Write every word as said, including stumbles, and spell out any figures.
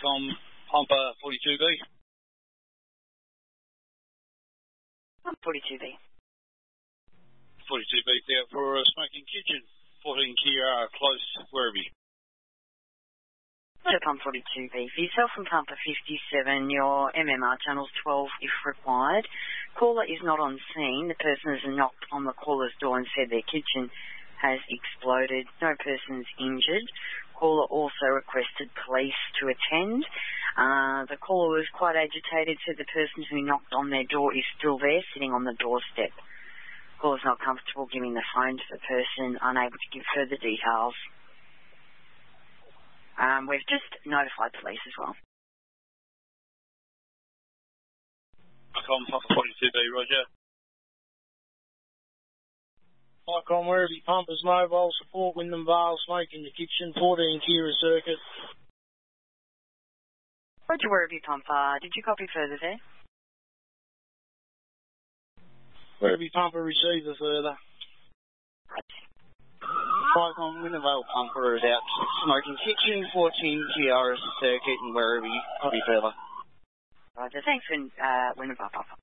Icom Pumper forty-two B. forty-two B. forty-two B out for a smoking kitchen. fourteen Kia close, Werribee. So pump forty-two B for yourself and pumper fifty-seven, your M M R channels twelve if required. Caller is not on scene. The person has knocked on the caller's door and said their kitchen has exploded. No persons injured. Caller also requested police to attend. Uh, the caller was quite agitated, said the person who knocked on their door is still there, sitting on the doorstep. Caller's not comfortable giving the phone to the person, unable to give further details. Um, we've just notified police as well. Icom Pumper forty-two B, Roger. Icom Werribee Pumpers Mobile Support, Wyndham Vale, smoke in the kitchen, fourteen Kia Circuit. Roger Werribee Pumper, did you copy further there? Werribee Pumper received the further. Icom Wyndham Vale Pumper is out, smoking kitchen, fourteen Kia Circuit in Werribee, copy further. Roger, thanks, Win, uh, Wyndham Vale Pumper.